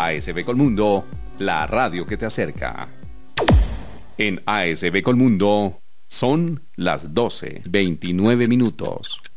ASB Colmundo, la radio que te acerca. En ASB Colmundo son las 12:29.